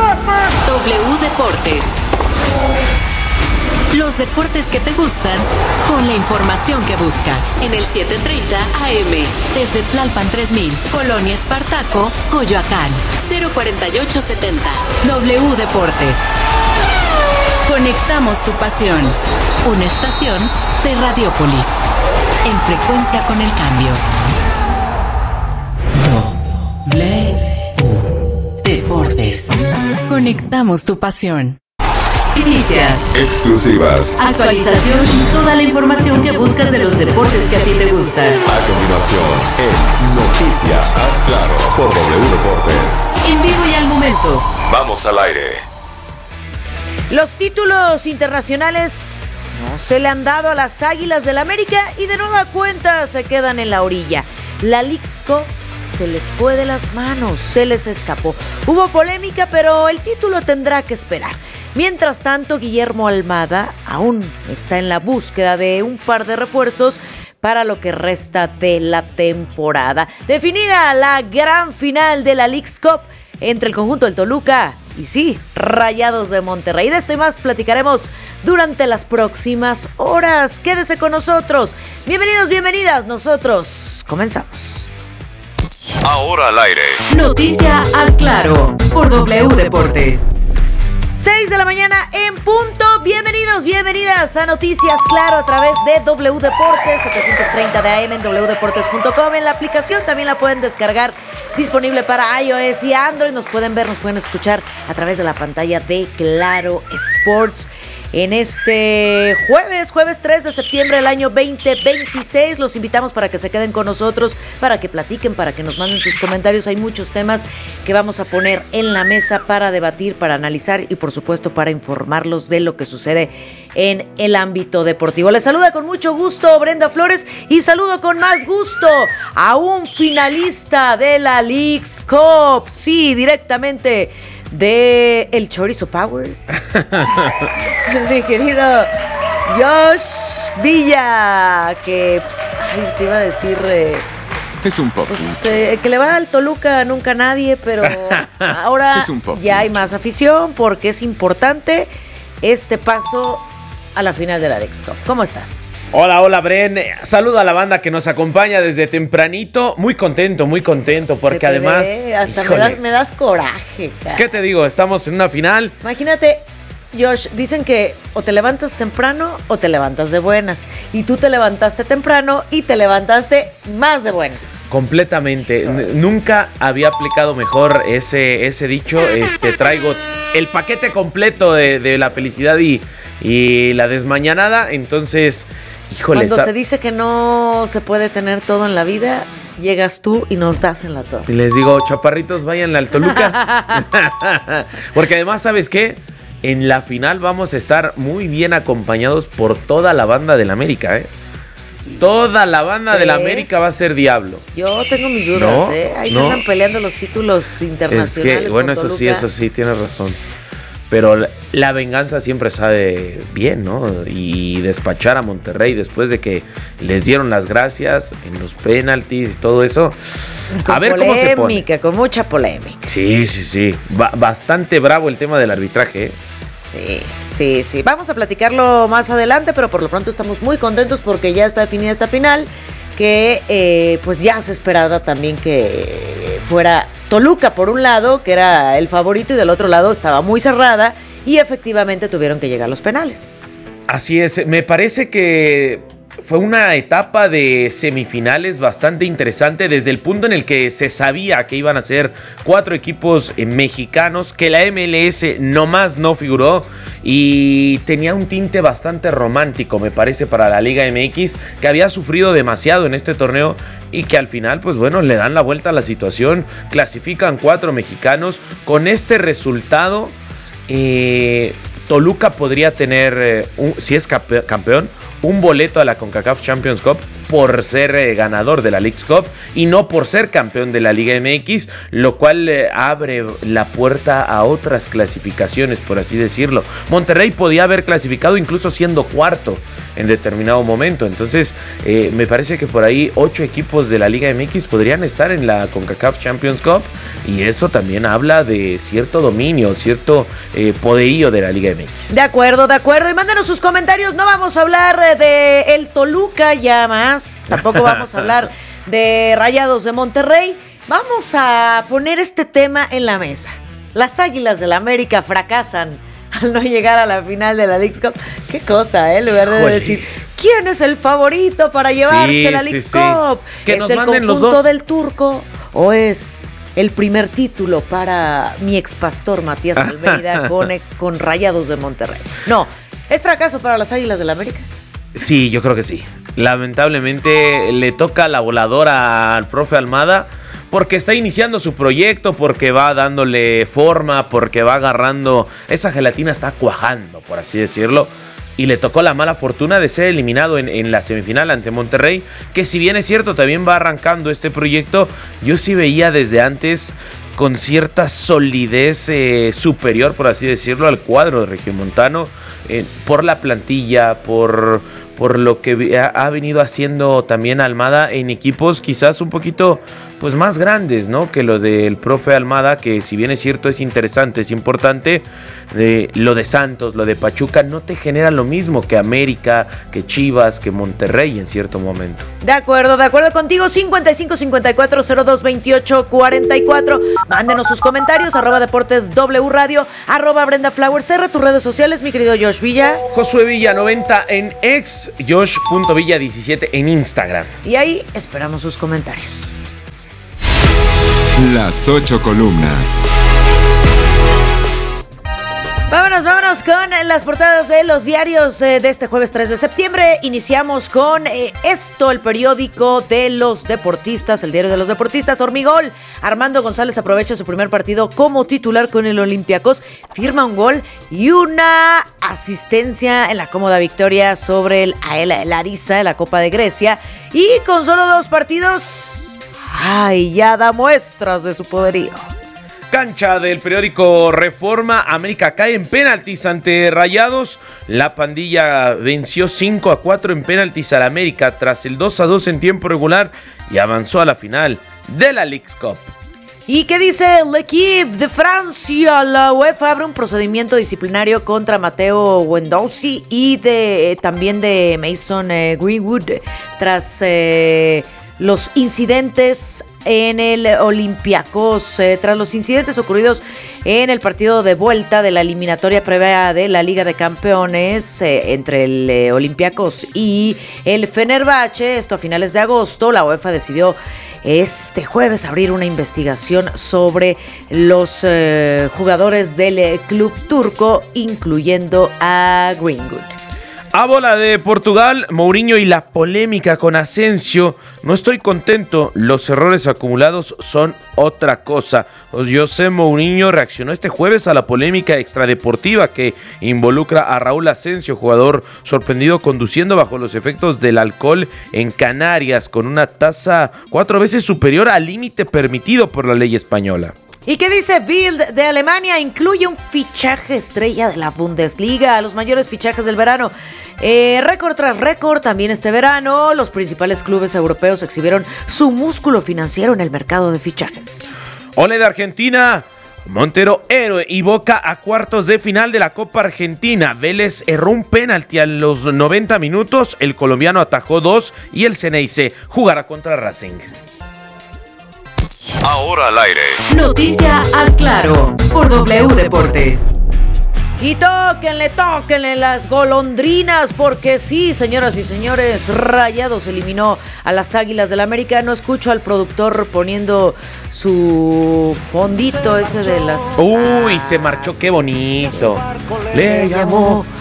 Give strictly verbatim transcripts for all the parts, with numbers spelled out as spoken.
W Deportes. Los deportes que te gustan, con la información que buscas. En el setecientos treinta A M, desde Tlalpan tres mil, Colonia Espartaco, Coyoacán, cero cuarenta y ocho setenta. W Deportes. Conectamos tu pasión. Una estación de Radiopolis. En frecuencia con el cambio. W Deportes. Conectamos tu pasión. Noticias. Exclusivas. Actualización y toda la información que buscas de los deportes que a ti te gustan. A continuación, en Noticias Haz Claro por W Deportes. En vivo y al momento. Vamos al aire. Los títulos internacionales no se le han dado a las Águilas del América y de nueva cuenta se quedan en la orilla. La Leagues Cup se les fue de las manos, se les escapó. Hubo polémica, pero el título tendrá que esperar. Mientras tanto, Guillermo Almada aún está en la búsqueda de un par de refuerzos para lo que resta de la temporada. Definida la gran final de la Leagues Cup entre el conjunto del Toluca y sí, Rayados de Monterrey. De esto y más platicaremos durante las próximas horas. Quédese con nosotros. Bienvenidos, bienvenidas. Nosotros comenzamos. Ahora al aire. Noticia Haz Claro por W Deportes. seis de la mañana en punto. Bienvenidos, bienvenidas a Noticias Claro a través de W Deportes, setecientos treinta de A M en w deportes punto com. En la aplicación también la pueden descargar, disponible para iOS y Android. Nos pueden ver, nos pueden escuchar a través de la pantalla de Claro Sports. En este jueves, jueves tres de septiembre del año veinte veintiséis, los invitamos para que se queden con nosotros, para que platiquen, para que nos manden sus comentarios. Hay muchos temas que vamos a poner en la mesa para debatir, para analizar y por supuesto para informarlos de lo que sucede en el ámbito deportivo. Les saluda con mucho gusto Brenda Flores y saludo con más gusto a un finalista de la Leagues Cup. Sí, directamente de el Chorizo Power. Mi querido Josh Villa, que ay, te iba a decir eh, es un poco pues, eh, que le va al Toluca nunca nadie, pero ahora ya hay más afición porque es importante este paso a la final de la Leagues Cup. ¿Cómo estás? Hola, hola, Bren. Saludo a la banda que nos acompaña desde tempranito. Muy contento, muy contento, porque además... Ve, hasta me das, me das coraje, cara. ¿Qué te digo? Estamos en una final. Imagínate, Josh, dicen que o te levantas temprano o te levantas de buenas. Y tú te levantaste temprano y te levantaste más de buenas. Completamente. N- nunca había aplicado mejor ese, ese dicho. Este, traigo el paquete completo de, de la felicidad y, y la desmañanada. Entonces, híjole. Cuando se dice que no se puede tener todo en la vida, llegas tú y nos das en la torre. Y les digo, chaparritos, vayan al Toluca. Porque además, ¿sabes qué? En la final vamos a estar muy bien acompañados por toda la banda del América, ¿eh? Toda la banda del América va a ser Diablo. Yo tengo mis dudas, no, ¿eh? Ahí no. se andan peleando los títulos internacionales. Es que, bueno, con eso Toluca. sí, eso sí, tienes razón. Pero la, la venganza siempre sabe bien, ¿no? Y despachar a Monterrey después de que les dieron las gracias en los penaltis y todo eso. Con a ver polémica, cómo se pone. Con mucha polémica. Sí, sí, sí. Ba- bastante bravo el tema del arbitraje, ¿eh? Sí, sí, sí. Vamos a platicarlo más adelante, pero por lo pronto estamos muy contentos porque ya está definida esta final, que eh, pues ya se esperaba también que fuera Toluca por un lado, que era el favorito, y del otro lado estaba muy cerrada y efectivamente tuvieron que llegar los penales. Así es, me parece que fue una etapa de semifinales bastante interesante desde el punto en el que se sabía que iban a ser cuatro equipos eh, mexicanos, que la M L S nomás no figuró y tenía un tinte bastante romántico, me parece, para la Liga M X, que había sufrido demasiado en este torneo y que al final, pues bueno, le dan la vuelta a la situación, clasifican cuatro mexicanos. Con este resultado, eh, Toluca podría tener, eh, un, si es campeón, un boleto a la CONCACAF Champions Cup por ser eh, ganador de la Leagues Cup y no por ser campeón de la Liga M X, lo cual eh, abre la puerta a otras clasificaciones, por así decirlo. Monterrey podía haber clasificado incluso siendo cuarto en determinado momento. Entonces eh, me parece que por ahí ocho equipos de la Liga M X podrían estar en la CONCACAF Champions Cup, y eso también habla de cierto dominio, cierto eh, poderío de la Liga M X. De acuerdo, de acuerdo, y mándenos sus comentarios. No vamos a hablar de el Toluca ya más, tampoco vamos a hablar de Rayados de Monterrey. Vamos a poner este tema en la mesa. Las Águilas del América fracasan al no llegar a la final de la Leagues Cup. Qué cosa, ¿eh? En lugar de Joder. decir, ¿quién es el favorito para llevarse sí, la Leagues sí, Cup? Sí. Que ¿Es nos el manden conjunto los dos. del Turco o es el primer título para mi expastor Matías Almeida con, con Rayados de Monterrey? No, ¿es fracaso para las Águilas del América? Sí, yo creo que sí. Lamentablemente le toca la voladora al profe Almada, porque está iniciando su proyecto, porque va dándole forma, porque va agarrando, esa gelatina está cuajando, por así decirlo, y le tocó la mala fortuna de ser eliminado en, en la semifinal ante Monterrey, que si bien es cierto también va arrancando este proyecto, yo sí veía desde antes con cierta solidez eh, superior, por así decirlo, al cuadro de regiomontano, eh, por la plantilla, por, por lo que ha, ha venido haciendo también Almada en equipos quizás un poquito pues más grandes, ¿no? Que lo del profe Almada, que si bien es cierto es interesante, es importante, eh, lo de Santos, lo de Pachuca, no te genera lo mismo que América, que Chivas, que Monterrey en cierto momento. De acuerdo, de acuerdo contigo. Cincuenta y cinco, cincuenta y cuatro, cero dos, veintiocho, cuarenta y cuatro. Mándenos sus comentarios, arroba Deportes W Radio, arroba Brenda Flowers R, tus redes sociales, mi querido Josh Villa. Josué Villa noventa en X, Josh punto Villa diecisiete en Instagram. Y ahí esperamos sus comentarios. Las ocho columnas. Vámonos, vámonos con las portadas de los diarios eh, de este jueves tres de septiembre. Iniciamos con eh, esto, el periódico de los deportistas, el diario de los deportistas. Hormigol, Armando González aprovecha su primer partido como titular con el Olympiacos, firma un gol y una asistencia en la cómoda victoria sobre el Aela Larissa de la Copa de Grecia. Y con solo dos partidos, ¡ay! Ya da muestras de su poderío. Cancha del periódico Reforma, América cae en penaltis ante Rayados. La pandilla venció cinco a cuatro en penaltis al América tras el dos a dos en tiempo regular y avanzó a la final de la Leagues Cup. ¿Y qué dice l'Équipe de Francia? La UEFA abre un procedimiento disciplinario contra Matteo Guendouzi y de, eh, también de Mason eh, Greenwood tras eh, los incidentes en el Olympiacos, eh, tras los incidentes ocurridos en el partido de vuelta de la eliminatoria previa de la Liga de Campeones eh, entre el eh, Olympiacos y el Fenerbahce, esto a finales de agosto. La UEFA decidió este jueves abrir una investigación sobre los eh, jugadores del eh, club turco, incluyendo a Greenwood. A bola de Portugal, Mourinho y la polémica con Asensio. No estoy contento, los errores acumulados son otra cosa. José Mourinho reaccionó este jueves a la polémica extradeportiva que involucra a Raúl Asensio, jugador sorprendido conduciendo bajo los efectos del alcohol en Canarias con una tasa cuatro veces superior al límite permitido por la ley española. ¿Y qué dice Bild de Alemania? Incluye un fichaje estrella de la Bundesliga, los mayores fichajes del verano. Eh, récord tras récord, también este verano, los principales clubes europeos exhibieron su músculo financiero en el mercado de fichajes. Ole de Argentina, Montero héroe y Boca a cuartos de final de la Copa Argentina. Vélez erró un penalti a los noventa minutos, el colombiano atajó dos y el Ceneice jugará contra Racing. Ahora al aire. Noticia Haz Claro por W Deportes. Y tóquenle, tóquenle las golondrinas, porque sí, señoras y señores, Rayados eliminó a las Águilas del América. No escucho al productor poniendo su fondito ese de las... Uy, se marchó, qué bonito. Le llamó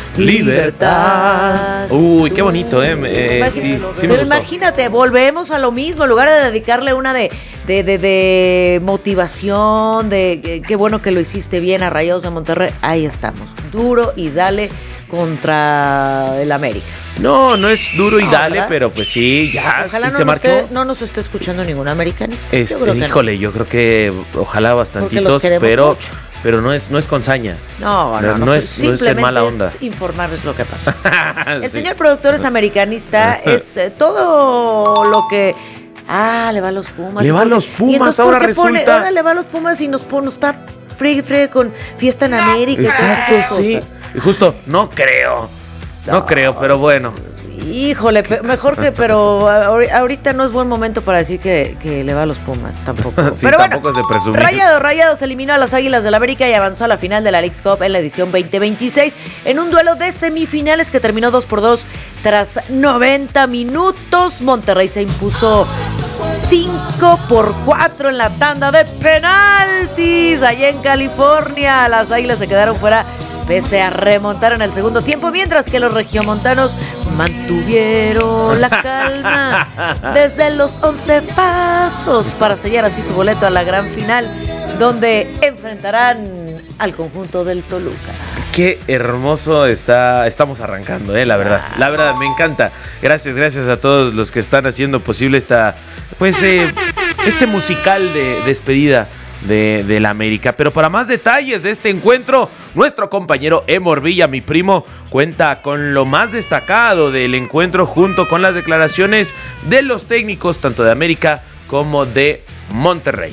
libertad. Uy, qué bonito, ¿eh? eh sí, sí me Pero gustó. Imagínate, volvemos a lo mismo. En lugar de dedicarle una de, de, de, de motivación, de qué bueno que lo hiciste bien a Rayados de Monterrey, ahí estamos. Duro y dale contra el América. No, no es duro y No, dale, ¿verdad? pero pues sí, ya Ojalá y no, se nos marcó. esté, no nos esté escuchando ningún americanista. Es, Yo creo que híjole, no. yo creo que ojalá bastantitos, los queremos pero mucho. pero no es no es con saña. No, no, no, no so- es- no es en simplemente mala onda. es informarles lo que pasó. El Sí. señor productor es americanista, es eh, todo lo que... Ah, le va a los Pumas. Le ¿Y va a por qué- los Pumas, y entonces, ahora ¿por qué pone- resulta- ahora le va a los Pumas y nos, pone, nos está friegue, friegue con fiesta en América y todas Exacto, esas sí. cosas. Y justo, no creo. No, No, creo, pero bueno. Híjole, pe- mejor que, pero ahori- ahorita no es buen momento para decir que, que le va a los Pumas, tampoco. Sí, pero bueno, tampoco se presumir. Rayados, Rayados eliminó a las Águilas del América y avanzó a la final de la Leagues Cup en la edición veinte veintiséis en un duelo de semifinales que terminó dos por dos tras noventa minutos. Monterrey se impuso cinco por cuatro en la tanda de penaltis allá en California. Las Águilas se quedaron fuera pese a remontar en el segundo tiempo, mientras que los regiomontanos mantuvieron la calma desde los once pasos para sellar así su boleto a la gran final, donde enfrentarán al conjunto del Toluca. Qué hermoso está, estamos arrancando, eh, la verdad. La verdad, me encanta. Gracias, gracias a todos los que están haciendo posible esta, pues, eh, este musical de despedida de, de la América. Pero para más detalles de este encuentro, nuestro compañero Emor Villa, mi primo, cuenta con lo más destacado del encuentro junto con las declaraciones de los técnicos tanto de América como de Monterrey.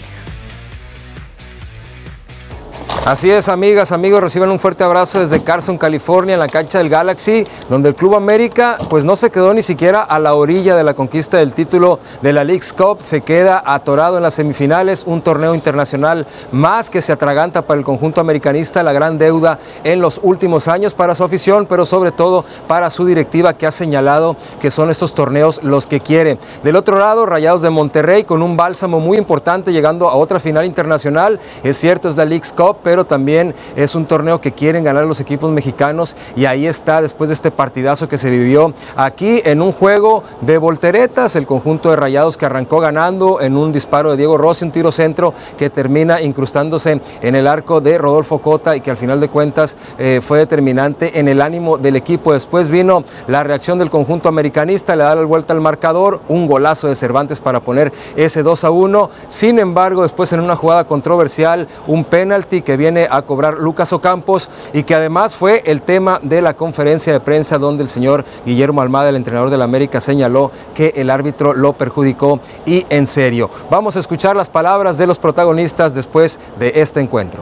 Así es, amigas, amigos, reciban un fuerte abrazo desde Carson, California, en la cancha del Galaxy, donde el Club América pues no se quedó ni siquiera a la orilla de la conquista del título de la Leagues Cup, se queda atorado en las semifinales, un torneo internacional más que se atraganta para el conjunto americanista, la gran deuda en los últimos años para su afición, pero sobre todo para su directiva que ha señalado que son estos torneos los que quiere. Del otro lado, Rayados de Monterrey con un bálsamo muy importante llegando a otra final internacional, es cierto, es la Leagues Cup, pero también es un torneo que quieren ganar los equipos mexicanos y ahí está después de este partidazo que se vivió aquí en un juego de volteretas, el conjunto de Rayados que arrancó ganando en un disparo de Diego Rossi, un tiro centro que termina incrustándose en el arco de Rodolfo Cota y que al final de cuentas eh, fue determinante en el ánimo del equipo. Después vino la reacción del conjunto americanista, le da la vuelta al marcador, un golazo de Cervantes para poner ese dos a uno, sin embargo después en una jugada controversial, un penalti que viene a cobrar Lucas Ocampos y que además fue el tema de la conferencia de prensa donde el señor Guillermo Almada, el entrenador del América, señaló que el árbitro lo perjudicó y en serio. Vamos a escuchar las palabras de los protagonistas después de este encuentro.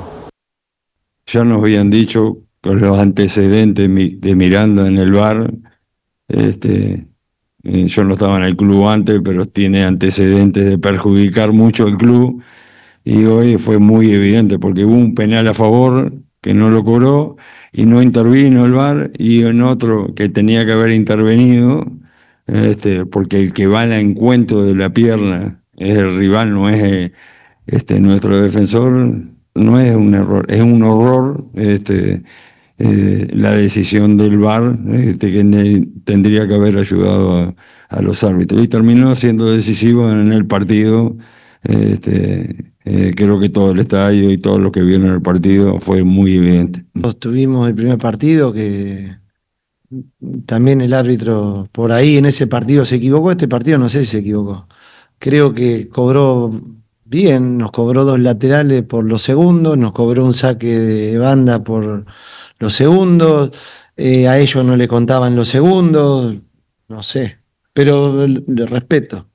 Ya nos habían dicho con los antecedentes de Miranda en el V A R, este, eh, yo no estaba en el club antes, pero tiene antecedentes de perjudicar mucho el club. Y hoy fue muy evidente porque hubo un penal a favor que no lo cobró y no intervino el V A R, y en otro que tenía que haber intervenido, este, porque el que va al encuentro de la pierna es el rival, no es este, nuestro defensor, no es un error, es un horror este, eh, la decisión del V A R, este, que ne- tendría que haber ayudado a, a los árbitros. Y terminó siendo decisivo en el partido. Este, eh, creo que todo el estadio y todo lo que vieron el partido fue muy evidente. Tuvimos el primer partido que también el árbitro por ahí en ese partido se equivocó, este partido no sé si se equivocó. Creo que cobró bien, nos cobró dos laterales por los segundos, nos cobró un saque de banda por los segundos, eh, a ellos no le contaban los segundos, no sé, pero le respeto.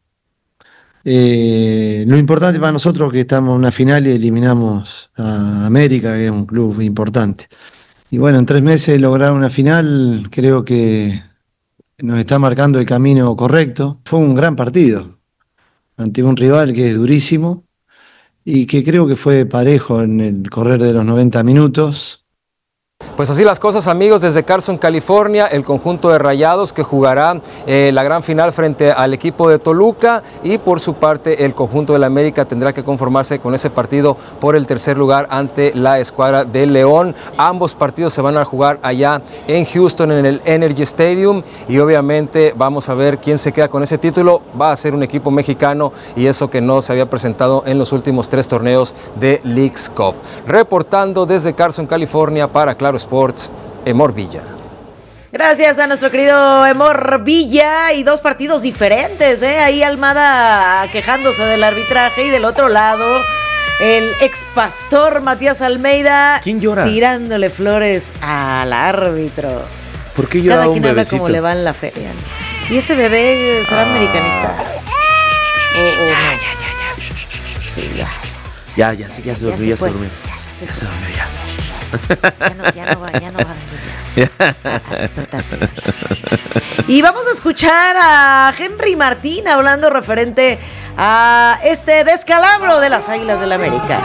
Eh, lo importante para nosotros es que estamos en una final y eliminamos a América, que es un club importante. Y bueno, en tres meses lograr una final creo que nos está marcando el camino correcto. Fue un gran partido ante un rival que es durísimo y que creo que fue parejo en el correr de los noventa minutos. Pues así las cosas, amigos, desde Carson, California, el conjunto de Rayados que jugará eh, la gran final frente al equipo de Toluca, y por su parte el conjunto de la América tendrá que conformarse con ese partido por el tercer lugar ante la escuadra de León. Ambos partidos se van a jugar allá en Houston, en el Energy Stadium, y obviamente vamos a ver quién se queda con ese título. Va a ser un equipo mexicano, y eso que no se había presentado en los últimos tres torneos de Leagues Cup. Reportando desde Carson, California, para Claro Sports, Emor Villa. Gracias a nuestro querido Emor Villa, y dos partidos diferentes, ¿eh? Ahí Almada quejándose del arbitraje, y del otro lado el ex pastor Matías Almeida. ¿Quién llora? Tirándole flores al árbitro. ¿Por qué llora Cada un quien habla bebecito? como le va en la feria, ¿no? ¿Y ese bebé será Ah. americanista? O, o Ya, no. ya, ya, ya. Sí, ya. Ya, ya, sí, ya se Ya durmió, se ya se fue. durmió. Ya Ya se se fue. durmió, ya. Ya no, ya no va, ya no va a venir ya. A, a despertarte. Y vamos a escuchar a Henry Martín hablando referente a este descalabro de las Águilas del América.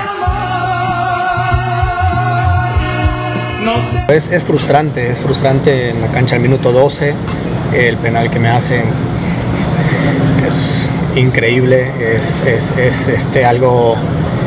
Es, es frustrante, es frustrante en la cancha al minuto doce, el penal que me hacen es increíble, es, es, es este, algo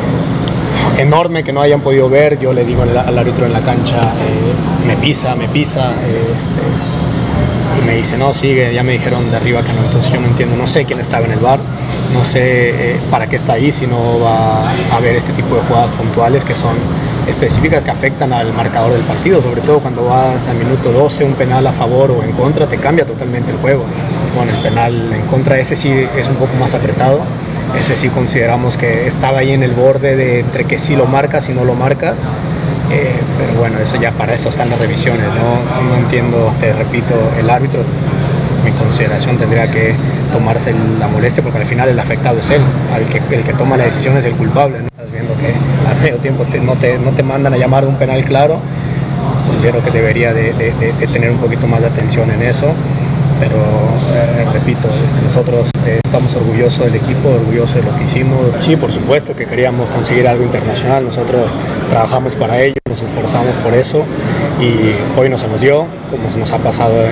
enorme que no hayan podido ver. Yo le digo al, al árbitro en la cancha, eh, me pisa, me pisa, eh, este, y me dice, no, sigue, ya me dijeron de arriba que no. Entonces yo no entiendo, no sé quién estaba en el V A R, no sé eh, para qué está ahí, si no va a haber este tipo de jugadas puntuales que son específicas, que afectan al marcador del partido, sobre todo cuando vas al minuto doce, un penal a favor o en contra, te cambia totalmente el juego. Bueno, el penal en contra, ese sí es un poco más apretado, ese sí consideramos que estaba ahí en el borde de entre que sí lo marcas y no lo marcas, eh, pero bueno, eso ya para eso están las revisiones, ¿no? No entiendo, te repito, el árbitro, mi consideración tendría que tomarse la molestia, porque al final el afectado es él, el que, el que toma la decisión es el culpable, ¿no? Estás viendo que al medio tiempo te, no, te, no te mandan a llamar un penal claro. Considero que debería de, de, de, de tener un poquito más de atención en eso, pero eh, repito, este, nosotros eh, estamos orgullosos del equipo, orgullosos de lo que hicimos. Sí, por supuesto que queríamos conseguir algo internacional, nosotros trabajamos para ello, nos esforzamos por eso, y hoy no se nos dio, como se nos ha pasado. Eh.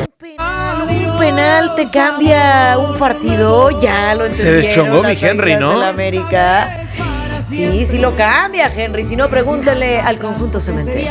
Un penal te cambia un partido, ya lo entendieron. Se deschongó mi las Henry, Águilas ¿no? del América. Sí, sí lo cambia, Henry. Si no, pregúntale al conjunto cementero.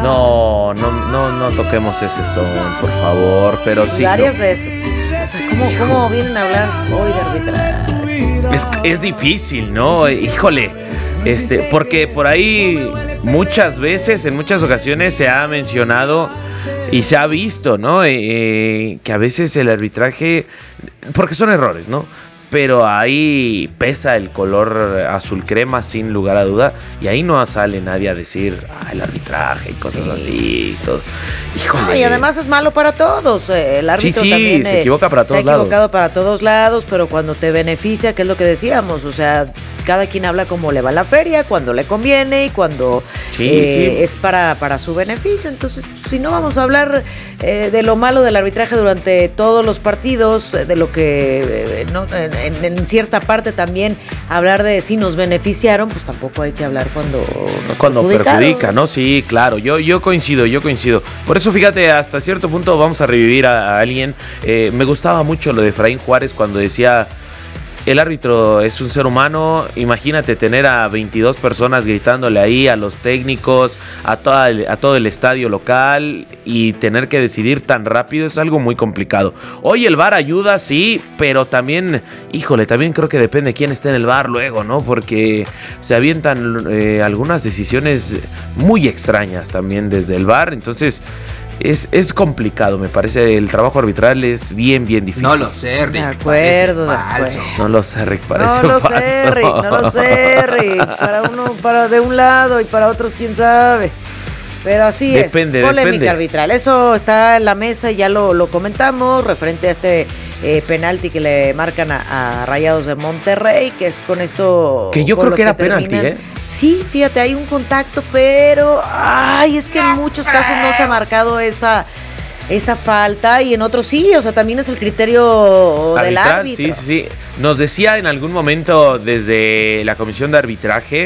No, no, no, no toquemos ese son, por favor, pero sí. Varias no. veces. O sea, ¿cómo, ¿cómo vienen a hablar hoy de arbitraje? Es, es difícil, ¿no? Híjole, este, porque por ahí muchas veces, en muchas ocasiones se ha mencionado y se ha visto, ¿no? Eh, que a veces el arbitraje, porque son errores, ¿no? Pero ahí pesa el color azul crema sin lugar a duda, y ahí no sale nadie a decir ah, el arbitraje y cosas sí, así y todo. Híjole. No, y además es malo para todos. El árbitro sí, sí, también se equivoca para se todos ha equivocado lados. para todos lados, pero cuando te beneficia, que es lo que decíamos, o sea, cada quien habla como le va la feria, cuando le conviene y cuando sí, eh, sí. es para, para su beneficio. Entonces, si no vamos a hablar eh, de lo malo del arbitraje durante todos los partidos, de lo que eh, no, en, en cierta parte también hablar de si nos beneficiaron, pues tampoco hay que hablar cuando nos cuando perjudica, ¿no? Sí, claro, yo, yo coincido, yo coincido. Por eso, fíjate, hasta cierto punto vamos a revivir a, a alguien. Eh, me gustaba mucho lo de Efraín Juárez cuando decía, el árbitro es un ser humano, imagínate tener a veintidós personas gritándole ahí a los técnicos, a, toda el, a todo el estadio local, y tener que decidir tan rápido es algo muy complicado. Hoy el V A R ayuda, sí, pero también, híjole, también creo que depende de quién esté en el V A R luego, ¿no? Porque se avientan eh, algunas decisiones muy extrañas también desde el V A R, entonces Es, es complicado, me parece. El trabajo arbitral es bien, bien difícil. No lo sé, Rick. De acuerdo, de falso. acuerdo. No lo sé, Rick, parece No lo falso. sé, Rick, no lo sé, Rick. Para uno, para de un lado y para otros, quién sabe. Pero así Depende, es, polémica depende. arbitral. Eso está en la mesa y ya lo, lo comentamos, referente a este eh, penalti que le marcan a, a Rayados de Monterrey, que es con esto... Que yo con creo lo que era penalti, terminan. ¿eh? Sí, fíjate, hay un contacto, pero... Ay, es que en muchos casos no se ha marcado esa... esa falta, y en otros sí, o sea, también es el criterio del Arbitral, árbitro. sí, sí, sí. Nos decía en algún momento desde la comisión de arbitraje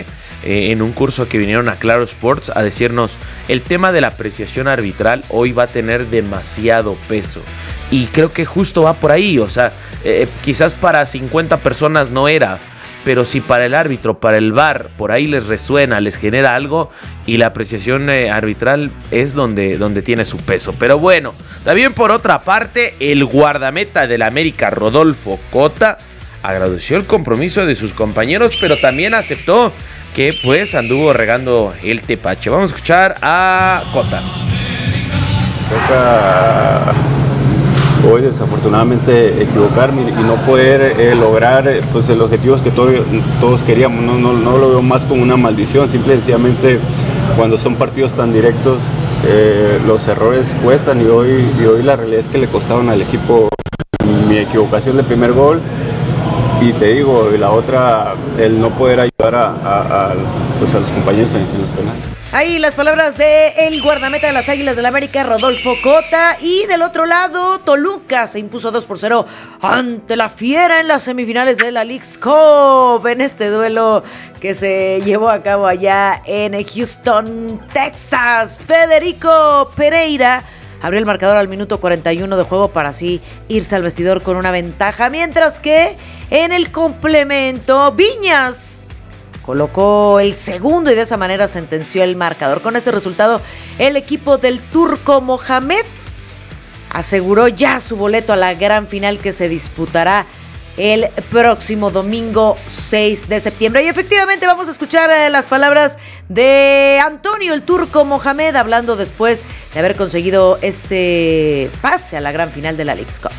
eh, en un curso que vinieron a Claro Sports a decirnos, el tema de la apreciación arbitral hoy va a tener demasiado peso. Y creo que justo va por ahí, o sea, eh, quizás para cincuenta personas no era, pero si para el árbitro, para el V A R, por ahí les resuena, les genera algo, y la apreciación eh, arbitral es donde, donde tiene su peso. Pero bueno, también por otra parte, el guardameta del América, Rodolfo Cota, agradeció el compromiso de sus compañeros, pero también aceptó que pues anduvo regando el tepache. Vamos a escuchar a Cota. Toca hoy desafortunadamente equivocarme y no poder eh, lograr eh, pues los objetivos que todo, todos queríamos. No, no, no lo veo más como una maldición, simple y sencillamente cuando son partidos tan directos eh, los errores cuestan, y hoy, y hoy la realidad es que le costaron al equipo mi equivocación del primer gol. Y te digo, y la otra, el no poder ayudar a, a, a, pues a los compañeros en, en los penales. Ahí las palabras de el guardameta de las Águilas del América, Rodolfo Cota. Y del otro lado, Toluca se impuso dos por cero ante la Fiera en las semifinales de la Leagues Cup, en este duelo que se llevó a cabo allá en Houston, Texas. Federico Pereira abrió el marcador al minuto cuarenta y uno de juego para así irse al vestidor con una ventaja, mientras que en el complemento Viñas colocó el segundo y de esa manera sentenció el marcador. Con este resultado, el equipo del turco Mohamed aseguró ya su boleto a la gran final que se disputará el próximo domingo seis de septiembre. Y efectivamente vamos a escuchar eh, las palabras de Antonio el Turco Mohamed, hablando después de haber conseguido este pase a la gran final de la Leagues Cup.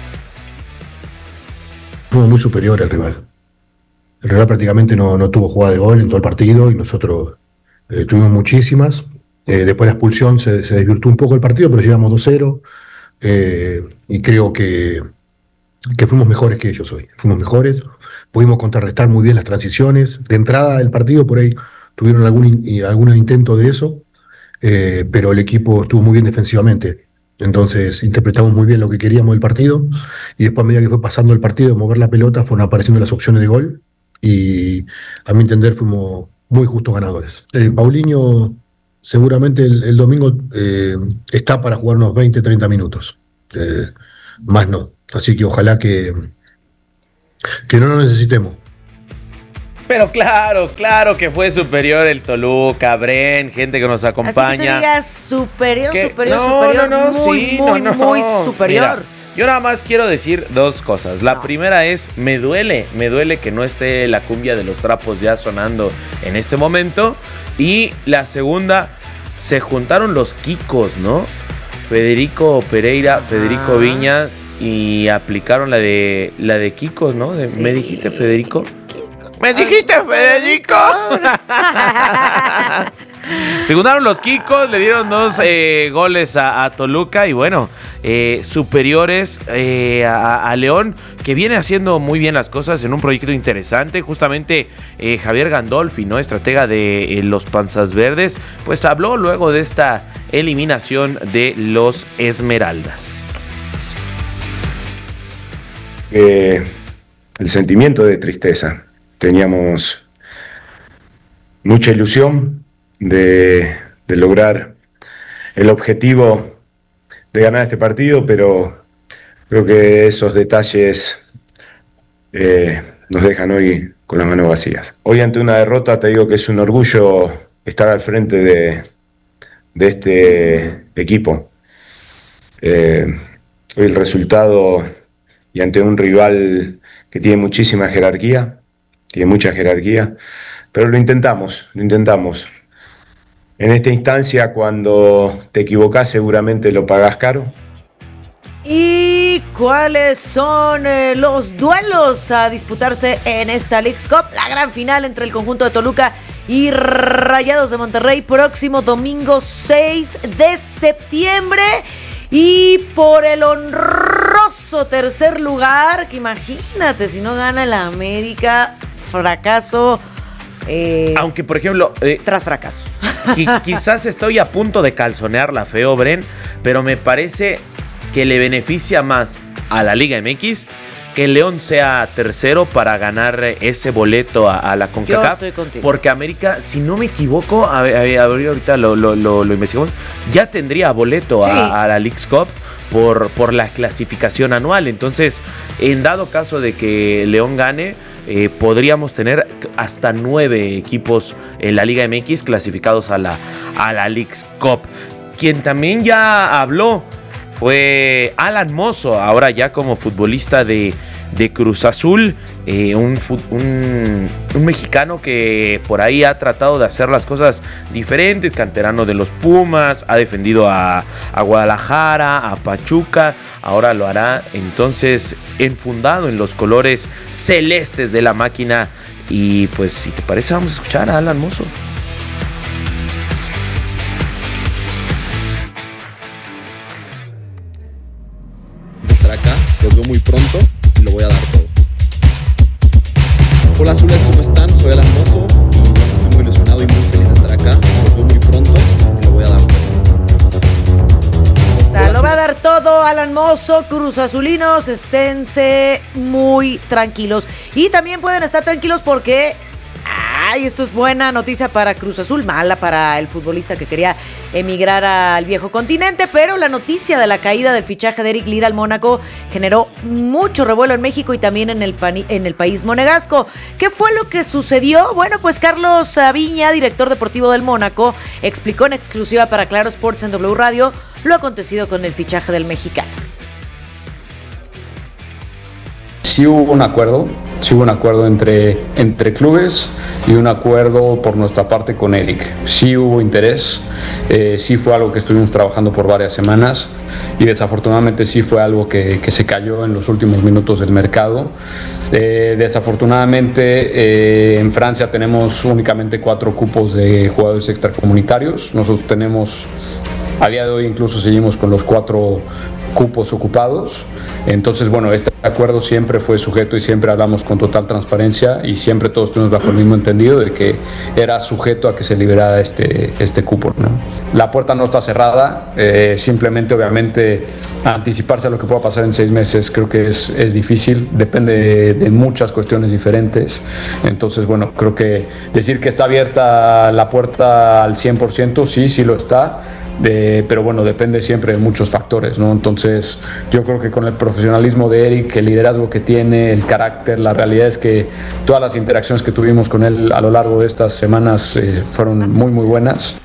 Fue muy superior el rival. El rival prácticamente no, no tuvo jugada de gol en todo el partido y nosotros eh, tuvimos muchísimas. Eh, después de la expulsión se, se desvirtuó un poco el partido, pero llegamos dos cero eh, y creo que que fuimos mejores que ellos hoy, fuimos mejores, pudimos contrarrestar muy bien las transiciones, de entrada del partido por ahí tuvieron algún, algún intento de eso, eh, pero el equipo estuvo muy bien defensivamente, entonces interpretamos muy bien lo que queríamos del partido, y después a medida que fue pasando el partido de mover la pelota fueron apareciendo las opciones de gol, y a mi entender fuimos muy justos ganadores. Eh, Paulinho seguramente el, el domingo eh, está para jugar unos veinte, treinta minutos, eh, más no. Así que ojalá que, que no lo necesitemos. Pero claro, claro que fue superior el Toluca, Bren, gente que nos acompaña. Así que tú digas superior, ¿Qué? superior, no, superior, no, no, muy, sí, muy, no, no. muy superior. Mira, yo nada más quiero decir dos cosas. La no. primera es, me duele, me duele que no esté la cumbia de los trapos ya sonando en este momento. Y la segunda, se juntaron los Kikos, ¿no? Federico Pereira, Federico ah. Viñas, y aplicaron la de la de Kikos, ¿no? De, sí. ¿Me dijiste Federico? ¿Me dijiste Federico? Se juntaron los Kikos, le dieron dos eh, goles a, a Toluca y bueno, eh, superiores eh, a, a León, que viene haciendo muy bien las cosas en un proyecto interesante. Justamente eh, Javier Gandolfi, ¿no? Estratega de eh, los Panzas Verdes, pues habló luego de esta eliminación de los Esmeraldas. Eh, el sentimiento de tristeza. Teníamos mucha ilusión de, de lograr el objetivo de ganar este partido, pero creo que esos detalles eh, nos dejan hoy con las manos vacías. Hoy ante una derrota te digo que es un orgullo estar al frente de, de este equipo. Eh, hoy el resultado y ante un rival que tiene muchísima jerarquía, tiene mucha jerarquía, pero lo intentamos, lo intentamos. En esta instancia, cuando te equivocás, seguramente lo pagás caro. ¿Y cuáles son eh, los duelos a disputarse en esta Leagues Cup? La gran final entre el conjunto de Toluca y Rayados de Monterrey, próximo domingo seis de septiembre. Y por el honroso tercer lugar, que imagínate, si no gana el América, fracaso. Eh, Aunque, por ejemplo, eh, tras fracaso. Qui- quizás estoy a punto de calzonearla feo, Bren, pero me parece que le beneficia más a la Liga M X que León sea tercero para ganar ese boleto a, a la CONCACAF. Yo estoy contigo. Porque América, si no me equivoco, a ver, a ver, a ver, ahorita lo, lo, lo, lo investigamos, ya tendría boleto sí. a, a la Leagues Cup por, por la clasificación anual. Entonces, en dado caso de que León gane, eh, podríamos tener hasta nueve equipos en la Liga M X clasificados a la, a la Leagues Cup. Quien también ya habló fue Alan Mozo, ahora ya como futbolista de, de Cruz Azul, eh, un, un, un mexicano que por ahí ha tratado de hacer las cosas diferentes, canterano de los Pumas, ha defendido a, a Guadalajara, a Pachuca, ahora lo hará entonces enfundado en los colores celestes de la máquina. Y pues si te parece vamos a escuchar a Alan Mozo. Los veo muy pronto y lo voy a dar todo. Hola azules, ¿cómo están? Soy Alan Mozo y estoy muy ilusionado y muy feliz de estar acá. Los veo muy pronto y lo voy a dar todo. Lo va a dar todo Alan Mozo. Cruz Azulinos, esténse muy tranquilos. Y también pueden estar tranquilos porque... Ay, esto es buena noticia para Cruz Azul, mala para el futbolista que quería emigrar al viejo continente, pero la noticia de la caída del fichaje de Eric Lira al Mónaco generó mucho revuelo en México y también en el, pani- en el país monegasco. ¿Qué fue lo que sucedió? Bueno, pues Carlos Aviña, director deportivo del Mónaco, explicó en exclusiva para Claro Sports en W Radio lo acontecido con el fichaje del mexicano. Sí hubo un acuerdo, sí hubo un acuerdo entre, entre clubes y un acuerdo por nuestra parte con Eric. Sí hubo interés, eh, sí fue algo que estuvimos trabajando por varias semanas y desafortunadamente sí fue algo que, que se cayó en los últimos minutos del mercado. Eh, desafortunadamente eh, en Francia tenemos únicamente cuatro cupos de jugadores extracomunitarios. Nosotros tenemos, a día de hoy incluso seguimos con los cuatro cupos ocupados. Entonces, bueno, este acuerdo siempre fue sujeto y siempre hablamos con total transparencia y siempre todos estuvimos bajo el mismo entendido de que era sujeto a que se liberara este, este cupo, ¿no? La puerta no está cerrada, eh, simplemente obviamente anticiparse a lo que pueda pasar en seis meses creo que es, es difícil, depende de, de muchas cuestiones diferentes. Entonces, bueno, creo que decir que está abierta la puerta al cien por ciento, sí, sí lo está. De, pero bueno, depende siempre de muchos factores, ¿no? Entonces yo creo que con el profesionalismo de Eric, el liderazgo que tiene, el carácter, la realidad es que todas las interacciones que tuvimos con él a lo largo de estas semanas eh, fueron muy muy buenas.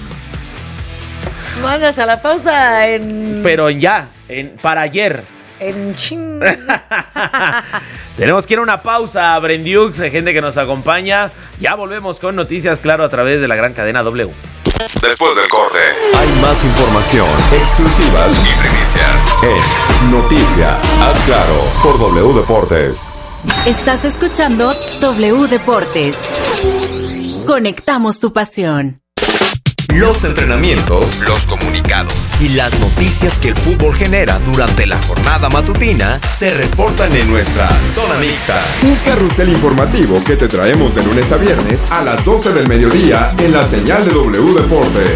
Mandas a la pausa en... Pero ya, en, para ayer. En ching. Tenemos que ir a una pausa, Brendiux, gente que nos acompaña. Ya volvemos con Noticias Claro a través de la gran cadena W. Después del corte, hay más información, exclusivas y primicias en Noticia Haz Claro por W Deportes. Estás escuchando W Deportes. Conectamos tu pasión. Los entrenamientos, los comunicados y las noticias que el fútbol genera durante la jornada matutina se reportan en nuestra Zona Mixta. Un carrusel informativo que te traemos de lunes a viernes a las doce del mediodía en la señal de W Deportes.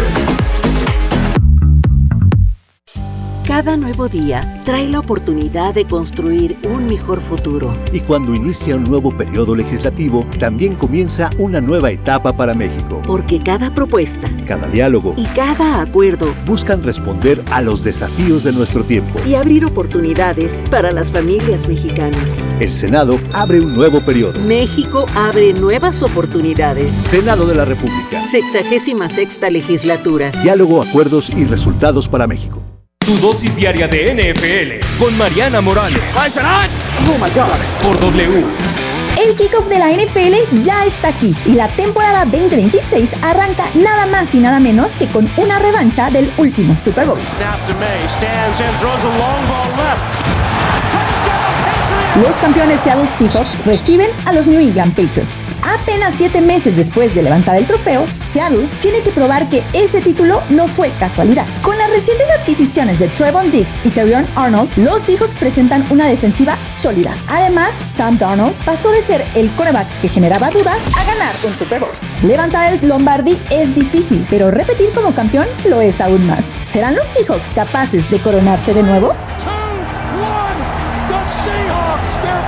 Cada nuevo día trae la oportunidad de construir un mejor futuro. Y cuando inicia un nuevo periodo legislativo, también comienza una nueva etapa para México. Porque cada propuesta, cada diálogo y cada acuerdo buscan responder a los desafíos de nuestro tiempo y abrir oportunidades para las familias mexicanas. El Senado abre un nuevo periodo. México abre nuevas oportunidades. Senado de la República. Sexagésima sexta legislatura. Diálogo, acuerdos y resultados para México. Tu dosis diaria de N F L con Mariana Morales. Oh my God. Por W. El kickoff de la N F L ya está aquí y la temporada veinte veintiséis arranca nada más y nada menos que con una revancha del último Super Bowl. Los campeones Seattle Seahawks reciben a los New England Patriots. Apenas siete meses después de levantar el trofeo, Seattle tiene que probar que ese título no fue casualidad. Con las recientes adquisiciones de Trevon Diggs y Terrion Arnold, los Seahawks presentan una defensiva sólida. Además, Sam Darnold pasó de ser el quarterback que generaba dudas a ganar un Super Bowl. Levantar el Lombardi es difícil, pero repetir como campeón lo es aún más. ¿Serán los Seahawks capaces de coronarse de nuevo? Seahawks, they're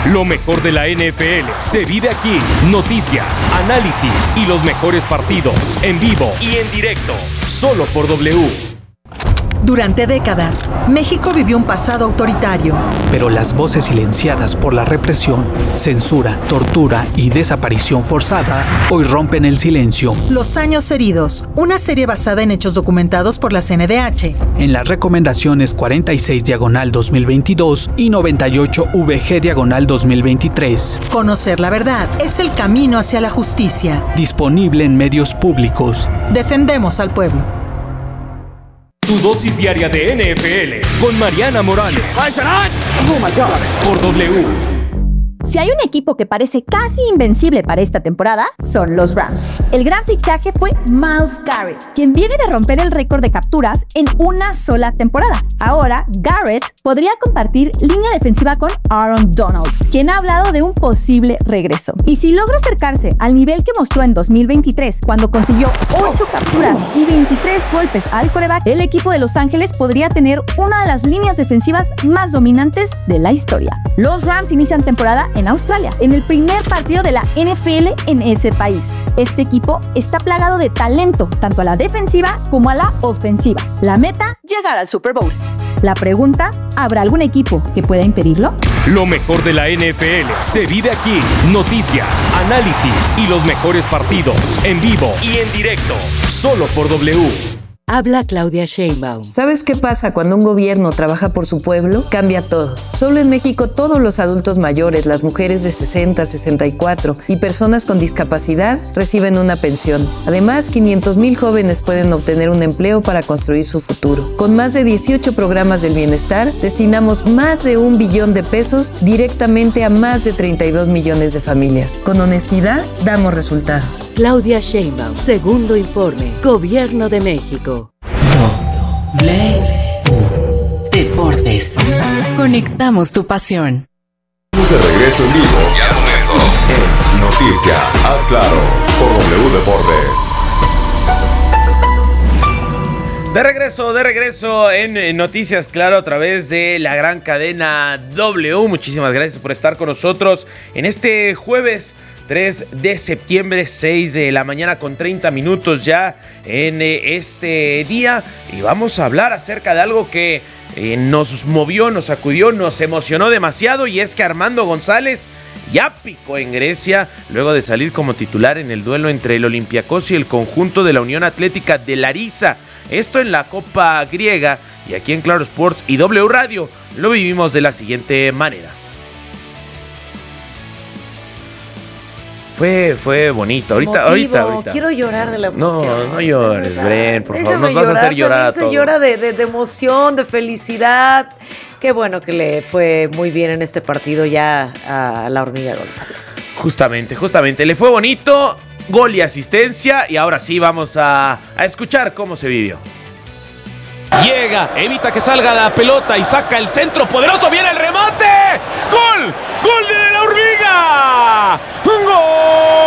Lo mejor de la N F L se vive aquí. Noticias, análisis y los mejores partidos en vivo y en directo. Solo por W. Durante décadas, México vivió un pasado autoritario. Pero las voces silenciadas por la represión, censura, tortura y desaparición forzada hoy rompen el silencio. Los años heridos, una serie basada en hechos documentados por la C N D H. En las recomendaciones cuarenta y seis diagonal dos mil veintidós y noventa y ocho V G diagonal dos mil veintitrés. Conocer la verdad es el camino hacia la justicia. Disponible en medios públicos. Defendemos al pueblo. Tu dosis diaria de N F L con Mariana Morales. Oh my God. Por W. Si hay un equipo que parece casi invencible para esta temporada, son los Rams. El gran fichaje fue Myles Garrett, quien viene de romper el récord de capturas en una sola temporada. Ahora, Garrett podría compartir línea defensiva con Aaron Donald, quien ha hablado de un posible regreso. Y si logra acercarse al nivel que mostró en dos mil veintitrés, cuando consiguió ocho capturas y veintitrés golpes al quarterback, el equipo de Los Ángeles podría tener una de las líneas defensivas más dominantes de la historia. Los Rams inician temporada en Australia, en el primer partido de la N F L en ese país. Este equipo está plagado de talento, tanto a la defensiva como a la ofensiva. La meta, llegar al Super Bowl. La pregunta, ¿habrá algún equipo que pueda impedirlo? Lo mejor de la N F L se vive aquí. Noticias, análisis y los mejores partidos en vivo y en directo. Solo por W. Habla Claudia Sheinbaum. ¿Sabes qué pasa cuando un gobierno trabaja por su pueblo? Cambia todo. Solo en México todos los adultos mayores, las mujeres de sesenta, sesenta y cuatro y personas con discapacidad reciben una pensión. Además, quinientos mil jóvenes pueden obtener un empleo para construir su futuro. Con más de dieciocho programas del bienestar, destinamos más de un billón de pesos directamente a más de treinta y dos millones de familias. Con honestidad, damos resultados. Claudia Sheinbaum, segundo informe, Gobierno de México. W Deportes. Conectamos tu pasión. Estamos de regreso en vivo y al momento en Noticia, haz claro, por W Deportes. De regreso, de regreso en Noticias Claro a través de la gran cadena W. Muchísimas gracias por estar con nosotros en este jueves tres de septiembre, seis de la mañana con treinta minutos ya en este día. Y vamos a hablar acerca de algo que eh, nos movió, nos sacudió, nos emocionó demasiado. Y es que Armando González ya picó en Grecia luego de salir como titular en el duelo entre el Olympiacos y el conjunto de la Unión Atlética de Larissa. Esto en la Copa Griega, y aquí en Claro Sports y W Radio lo vivimos de la siguiente manera. Fue, fue bonito. Ahorita, Motivo. ahorita, ahorita. Quiero llorar de la emoción. No, no llores, Bren, por favor. Déjame Nos vas a hacer llorar a se todos. llora de, de, de emoción, de felicidad. Qué bueno que le fue muy bien en este partido ya a la Hormiga González. Justamente, justamente. Le fue bonito, gol y asistencia. Y ahora sí vamos a, a escuchar cómo se vivió. Llega, evita que salga la pelota y saca el centro poderoso. Viene el remate. ¡Gol! ¡Gol de la Hormiga! ¡Gol!